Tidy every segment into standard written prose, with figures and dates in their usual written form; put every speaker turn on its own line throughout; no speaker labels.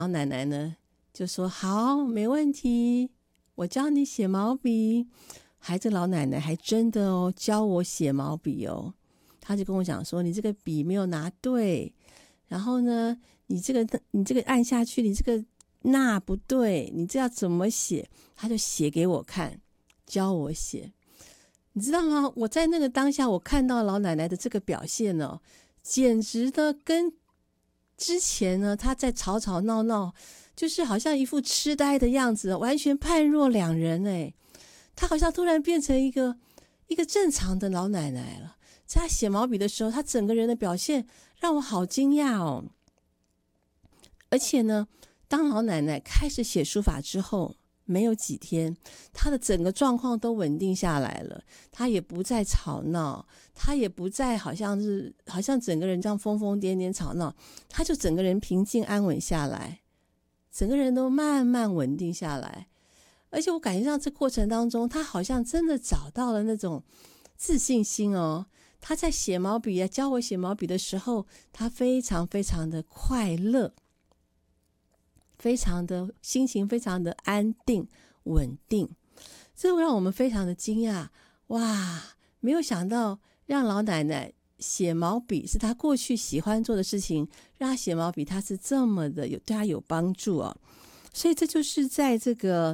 老奶奶呢就说好，没问题，我教你写毛笔。这老奶奶还真的教我写毛笔她就跟我讲说，你这个笔没有拿对，然后呢你这个按下去，你这个那不对，你这要怎么写？她就写给我看，教我写。你知道吗？我在那个当下，我看到老奶奶的这个表现简直的跟之前呢她在吵吵闹闹，就是好像一副痴呆的样子，完全判若两人她好像突然变成一个正常的老奶奶了。在她写毛笔的时候，她整个人的表现让我好惊讶而且呢，当老奶奶开始写书法之后，没有几天，她的整个状况都稳定下来了。她也不再吵闹，她也不再好像整个人这样疯疯癫癫吵闹，她就整个人平静安稳下来，整个人都慢慢稳定下来。而且我感觉到这过程当中，她好像真的找到了那种自信心她在写毛笔教我写毛笔的时候，她非常非常的快乐，非常的心情非常的安定稳定。这会让我们非常的惊讶，哇，没有想到让老奶奶写毛笔是她过去喜欢做的事情，让她写毛笔她是这么的对她有帮助所以这就是在这个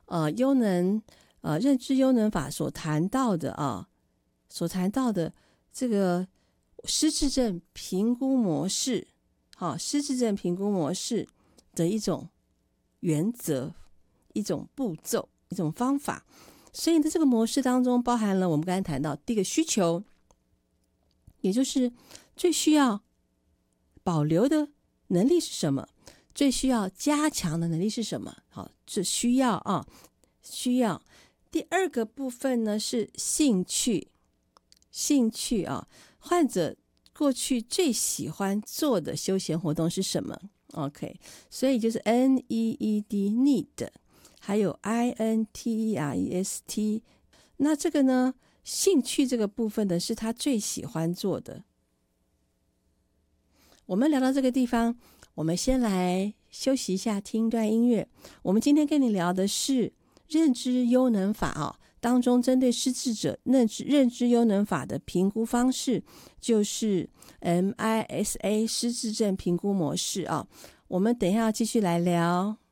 认知优能法所谈到的这个失智症评估模式失智症评估模式的一种原则，一种步骤，一种方法。所以在这个模式当中包含了我们刚才谈到第一个需求，也就是最需要保留的能力是什么，最需要加强的能力是什么。这需要第二个部分呢是兴趣患者过去最喜欢做的休闲活动是什么？OK， 所以就是 NEED 还有 INTEREST。 那这个呢，兴趣这个部分呢是他最喜欢做的。我们聊到这个地方，我们先来休息一下，听一段音乐。我们今天跟你聊的是认知优能法当中针对失智者认知优能法的评估方式，就是 MISA 失智症评估模式我们等一下要继续来聊。